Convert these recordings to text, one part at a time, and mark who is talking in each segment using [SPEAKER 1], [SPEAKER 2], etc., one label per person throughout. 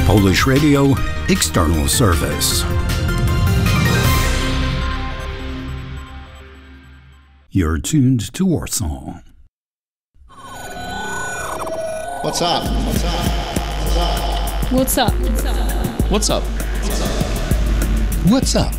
[SPEAKER 1] Polish Radio External Service. You're tuned to Warsaw.
[SPEAKER 2] What's up? What's up?
[SPEAKER 3] What's up?
[SPEAKER 2] What's up?
[SPEAKER 1] What's up?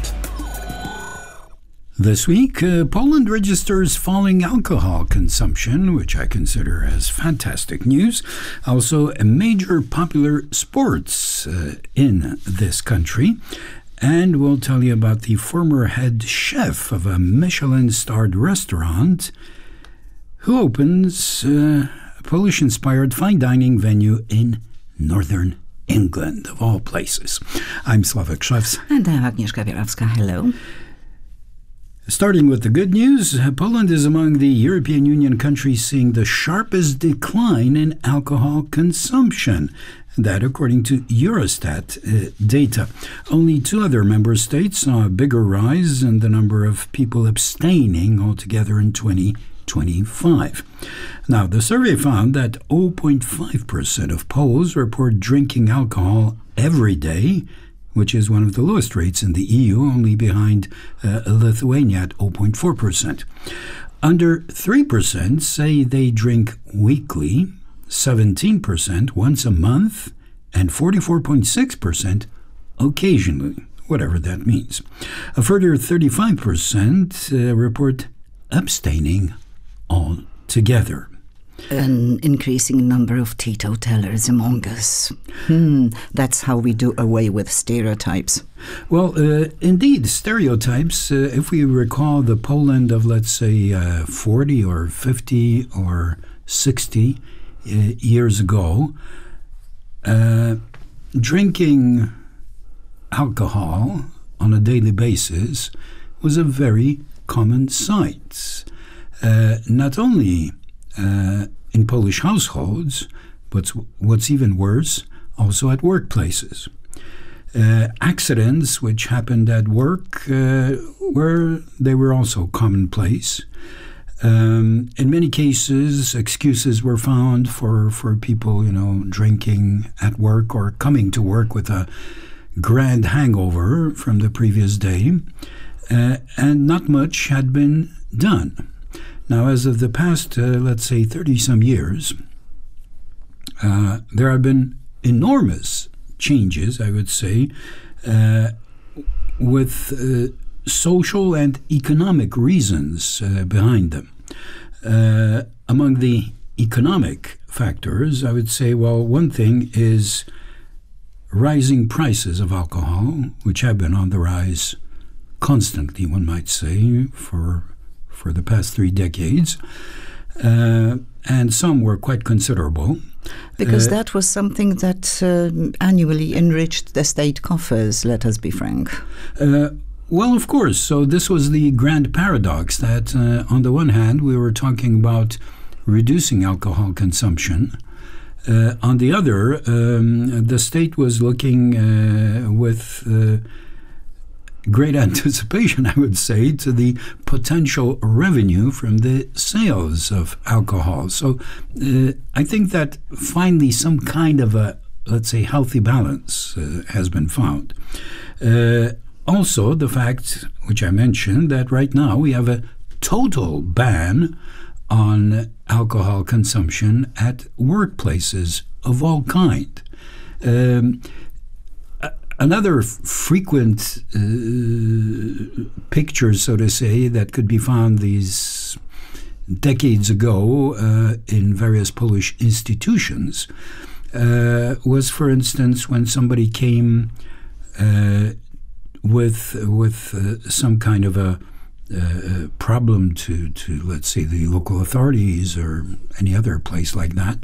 [SPEAKER 1] This week, Poland registers falling alcohol consumption, which I consider as fantastic news. Also, a major popular sports in this country. And we'll tell you about the former head chef of a Michelin-starred restaurant who opens a Polish-inspired fine dining venue in northern England, of all places. I'm Sławek Szewc.
[SPEAKER 4] And I'm Agnieszka Bielawska. Hello.
[SPEAKER 1] Starting with the good news, Poland is among the European Union countries seeing the sharpest decline in alcohol consumption. That, according to Eurostat data. Only 2 other member states saw a bigger rise in the number of people abstaining altogether in 2025. Now, the survey found that 0.5% of Poles report drinking alcohol every day, which is one of the lowest rates in the EU, only behind Lithuania at 0.4%. Under 3% say they drink weekly, 17% once a month, and 44.6% occasionally, whatever that means. A further 35% report abstaining altogether.
[SPEAKER 4] An increasing number of teetotalers among us. That's how we do away with stereotypes.
[SPEAKER 1] Well, indeed, stereotypes, if we recall the Poland of, let's say, 40 or 50 or 60 years ago, drinking alcohol on a daily basis was a very common sight. Not only in Polish households, but what's even worse, also at workplaces. Accidents which happened at work were also commonplace. In many cases, excuses were found for people, drinking at work or coming to work with a grand hangover from the previous day, and not much had been done. Now, as of the past, let's say, 30-some years, there have been enormous changes, I would say, with social and economic reasons behind them. Among the economic factors, I would say, well, one thing is rising prices of alcohol, which have been on the rise constantly, one might say, for the past 3 decades, and some were quite considerable.
[SPEAKER 4] Because that was something that annually enriched the state coffers, let us be frank.
[SPEAKER 1] Well, of course. So this was the grand paradox that, on the one hand, we were talking about reducing alcohol consumption. On the other, the state was looking with great anticipation, I would say, to the potential revenue from the sales of alcohol. So I think that finally some kind of a, let's say, healthy balance has been found. Also, the fact, which I mentioned, that right now we have a total ban on alcohol consumption at workplaces of all kind. Another frequent picture, so to say, that could be found these decades ago in various Polish institutions was, for instance, when somebody came with some kind of a problem to, let's say, the local authorities or any other place like that.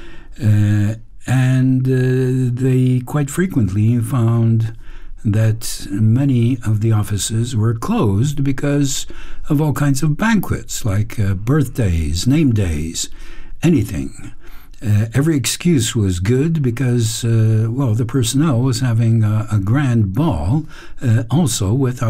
[SPEAKER 1] And they quite frequently found that many of the offices were closed because of all kinds of banquets, like birthdays, name days, anything. Every excuse was good because, the personnel was having a grand ball, also with